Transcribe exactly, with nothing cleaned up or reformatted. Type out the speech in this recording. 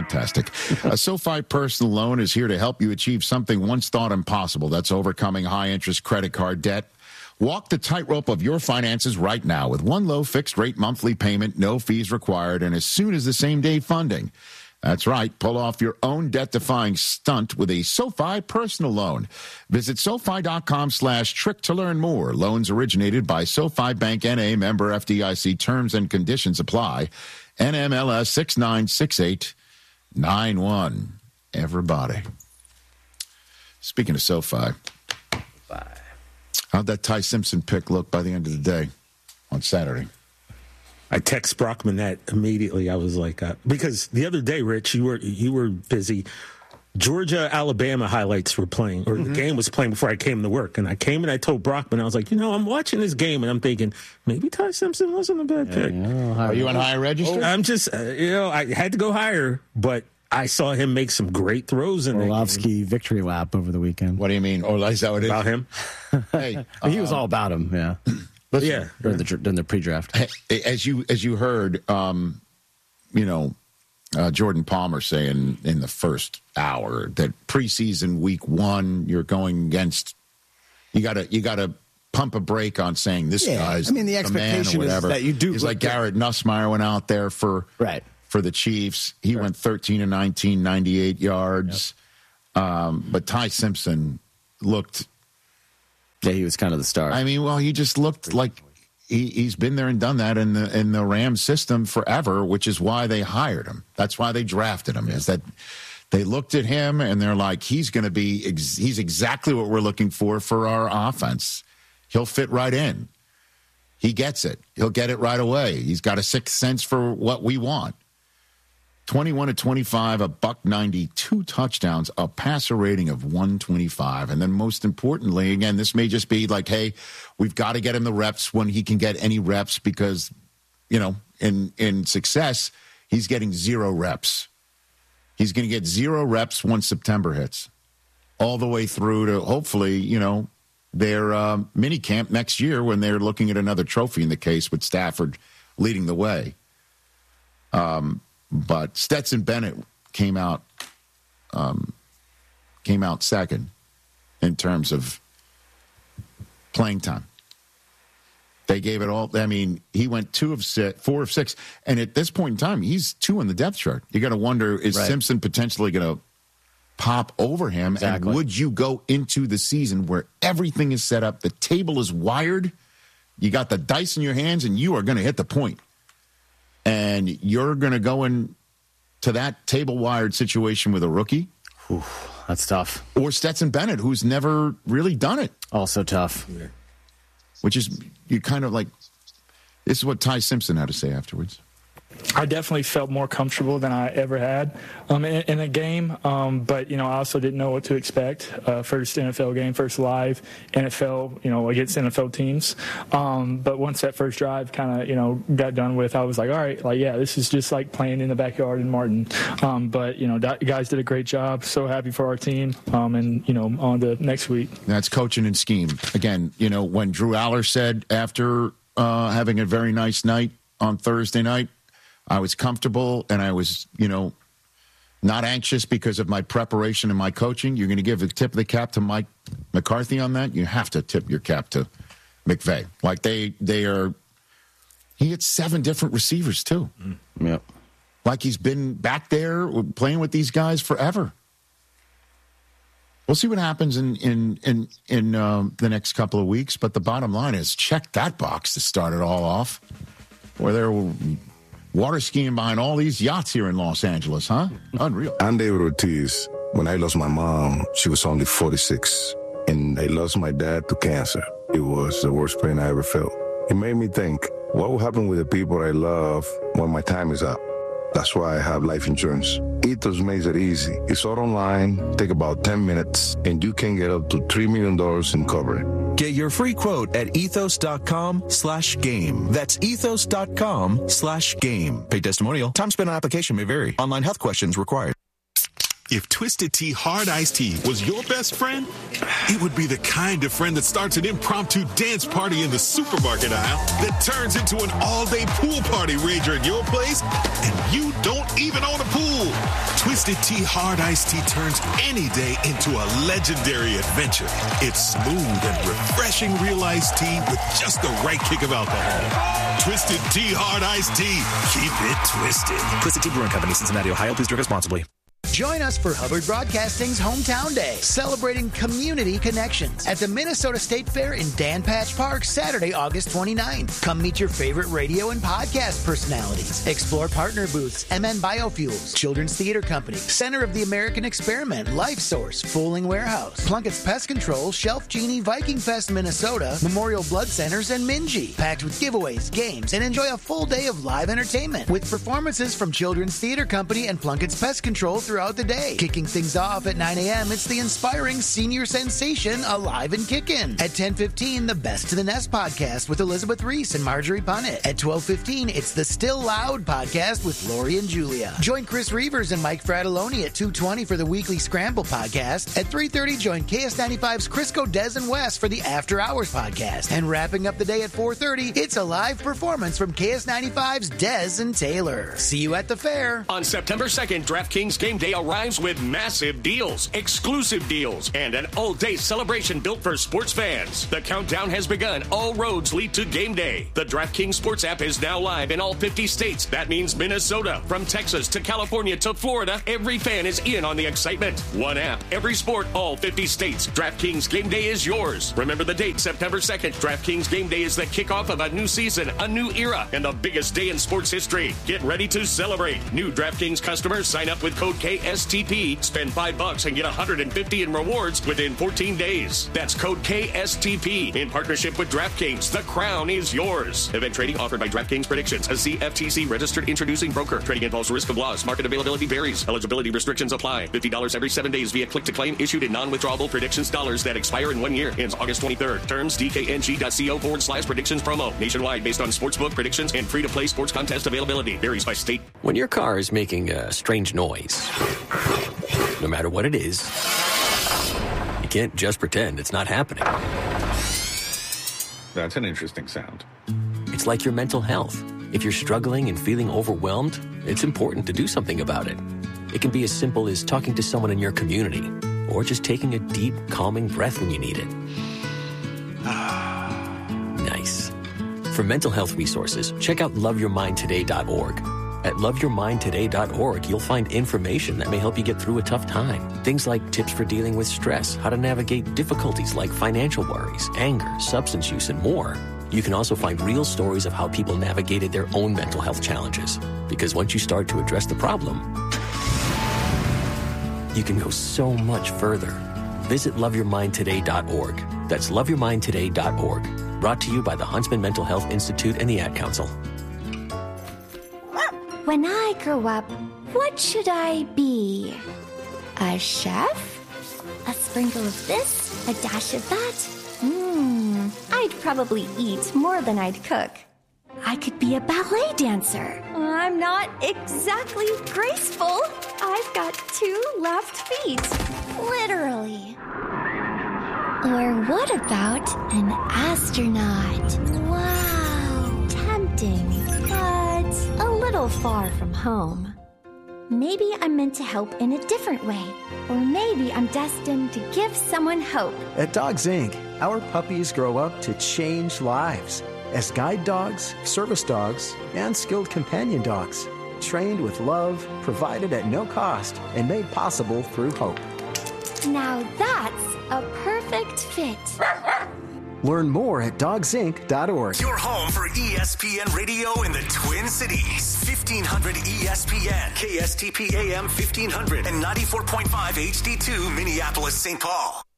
fantastic. A SoFi personal loan is here to help you achieve something once thought impossible. That's overcoming high-interest credit card debt. Walk the tightrope of your finances right now with one low fixed-rate monthly payment, no fees required, and as soon as the same-day funding. That's right. Pull off your own debt-defying stunt with a SoFi personal loan. Visit SoFi.com slash trick to learn more. Loans originated by SoFi Bank N A, member F D I C. Terms and conditions apply. N M L S six nine six eight nine one. Everybody. Speaking of SoFi. Bye. How'd that Ty Simpson pick look by the end of the day on Saturday? I text Brockman that immediately. I was like, uh, because the other day, Rich, you were you were busy. Georgia, Alabama highlights were playing, or mm-hmm. the game was playing before I came to work. And I came and I told Brockman, I was like, you know, I'm watching this game and I'm thinking, maybe Ty Simpson wasn't a bad pick. Yeah, Are you on higher register? I'm just, uh, you know, I had to go higher, but I saw him make some great throws in Orlovsky victory lap over the weekend. What do you mean? Oh, is that what it is? About him? Hey, he uh, was all about him, yeah. Listen, yeah, during the, during the pre-draft. As you as you heard, um, you know, uh, Jordan Palmer saying in the first hour that preseason week one, you're going against. You gotta you gotta pump a brake on saying this yeah, guy's. I mean, the expectation is that you do. He's like Garrett Nussmeier went out there for right for the Chiefs. He sure. went thirteen and nineteen, ninety-eight yards. Yep. Um, but Ty Simpson looked. Yeah, he was kind of the star. I mean, well, he just looked like he, he's been there and done that in the in the Rams system forever, which is why they hired him. That's why they drafted him. Yeah. Is that they looked at him and they're like, he's going to be ex- he's exactly what we're looking for for our offense. He'll fit right in. He gets it. He'll get it right away. He's got a sixth sense for what we want. twenty-one to twenty-five, a buck ninety, two touchdowns, a passer rating of one twenty-five. And then most importantly, again, this may just be like, hey, we've got to get him the reps when he can get any reps because, you know, in, in success, he's getting zero reps. He's going to get zero reps once September hits, all the way through to hopefully, you know, their uh, mini camp next year when they're looking at another trophy in the case with Stafford leading the way. Um, But Stetson Bennett came out um, came out second in terms of playing time. They gave it all. I mean, he went two of six, four of six, and at this point in time, he's two in the depth chart. You got to wonder: is right. Simpson potentially going to pop over him? Exactly. And would you go into the season where everything is set up, the table is wired, you got the dice in your hands, and you are going to hit the point? And you're going to go in to that table-wired situation with a rookie? Ooh, that's tough. Or Stetson Bennett, who's never really done it. Also tough. Yeah. Which is, you kind of like, this is what Ty Simpson had to say afterwards. I definitely felt more comfortable than I ever had um, in, in a game. Um, but, you know, I also didn't know what to expect. Uh, first N F L game, first live N F L, you know, against N F L teams. Um, but once that first drive kind of, you know, got done with, I was like, all right, like, yeah, this is just like playing in the backyard in Martin. Um, but, you know, guys did a great job. So happy for our team. Um, and, you know, on to next week. That's coaching and scheme. Again, you know, when Drew Aller said after uh, having a very nice night on Thursday night, I was comfortable and I was, you know, not anxious because of my preparation and my coaching. You're going to give a tip of the cap to Mike McCarthy on that. You have to tip your cap to McVay. Like they, they are, he hit seven different receivers too. Mm. Yep. Like he's been back there playing with these guys forever. We'll see what happens in, in, in, in um, the next couple of weeks. But the bottom line is check that box to start it all off. Where there will water skiing behind all these yachts here in Los Angeles, huh? Unreal. I'm David Ortiz. When I lost my mom, she was only forty-six. And I lost my dad to cancer. It was the worst pain I ever felt. It made me think, what will happen with the people I love when my time is up? That's why I have life insurance. Ethos makes it easy. It's all online, take about ten minutes, and you can get up to three million dollars in coverage. Get your free quote at ethos.com slash game. That's ethos.com slash game. Paid testimonial. Time spent on application may vary. Online health questions required. If Twisted Tea Hard Iced Tea was your best friend, it would be the kind of friend that starts an impromptu dance party in the supermarket aisle that turns into an all-day pool party rager at your place, and you don't even own a pool. Twisted Tea Hard Iced Tea turns any day into a legendary adventure. It's smooth and refreshing real iced tea with just the right kick of alcohol. Twisted Tea Hard Iced Tea. Keep it twisted. Twisted Tea Brewing Company, Cincinnati, Ohio. Please drink responsibly. Join us for Hubbard Broadcasting's Hometown Day, celebrating community connections at the Minnesota State Fair in Dan Patch Park, Saturday, August twenty-ninth. Come meet your favorite radio and podcast personalities. Explore partner booths, M N Biofuels, Children's Theater Company, Center of the American Experiment, Life Source, Fooling Warehouse, Plunkett's Pest Control, Shelf Genie, Viking Fest, Minnesota, Memorial Blood Centers, and Minji. Packed with giveaways, games, and enjoy a full day of live entertainment with performances from Children's Theater Company and Plunkett's Pest Control throughout the day. Kicking things off at nine a.m., it's the inspiring senior sensation Alive and Kickin'. At ten fifteen, the Best to the Nest podcast with Elizabeth Reese and Marjorie Punnett. At twelve fifteen, it's the Still Loud podcast with Lori and Julia. Join Chris Reavers and Mike Fratelloni at two twenty for the weekly Scramble podcast. At three thirty, join K S ninety-five's Crisco, Des, and West for the After Hours podcast. And wrapping up the day at four thirty, it's a live performance from K S ninety-five's Des and Taylor. See you at the fair. On September second, DraftKings Game Day arrives with massive deals, exclusive deals, and an all-day celebration built for sports fans. The countdown has begun. All roads lead to Game Day. The DraftKings Sports app is now live in all fifty states. That means Minnesota. From Texas to California to Florida, every fan is in on the excitement. One app, every sport, all fifty states. DraftKings Game Day is yours. Remember the date, September second. DraftKings Game Day is the kickoff of a new season, a new era, and the biggest day in sports history. Get ready to celebrate. New DraftKings customers sign up with code K S T P, spend five bucks and get one hundred fifty in rewards within fourteen days. That's code K S T P in partnership with DraftKings. The crown is yours. Event trading offered by DraftKings Predictions, a C F T C registered introducing broker. Trading involves risk of loss. Market availability varies. Eligibility restrictions apply. fifty dollars every seven days via click to claim issued in non-withdrawable predictions dollars that expire in one year. Ends August twenty-third. Terms dkng.co forward slash predictions promo. Nationwide based on sportsbook predictions and free-to-play sports contest availability. Varies by state. When your car is making a strange noise, no matter what it is, you can't just pretend it's not happening. That's an interesting sound. It's like your mental health. If you're struggling and feeling overwhelmed, it's important to do something about it. It can be as simple as talking to someone in your community, or just taking a deep, calming breath when you need it. Nice. For mental health resources, check out love your mind today dot org. At love your mind today dot org, you'll find information that may help you get through a tough time. Things like tips for dealing with stress, how to navigate difficulties like financial worries, anger, substance use, and more. You can also find real stories of how people navigated their own mental health challenges. Because once you start to address the problem, you can go so much further. Visit love your mind today dot org. That's love your mind today dot org. Brought to you by the Huntsman Mental Health Institute and the Ad Council. When I grow up, what should I be? A chef? A sprinkle of this? A dash of that? Mmm, I'd probably eat more than I'd cook. I could be a ballet dancer. I'm not exactly graceful. I've got two left feet. Literally. Or what about an astronaut? Wow, tempting, but a little far from home. Maybe I'm meant to help in a different way. Or maybe I'm destined to give someone hope. At Dogs Incorporated, our puppies grow up to change lives as guide dogs, service dogs, and skilled companion dogs. Trained with love, provided at no cost, and made possible through hope. Now that's a perfect fit. Learn more at dogs inc dot org. Your home for E S P N Radio in the Twin Cities. fifteen hundred E S P N, K S T P A M fifteen hundred, and ninety-four point five H D two Minneapolis, Saint Paul.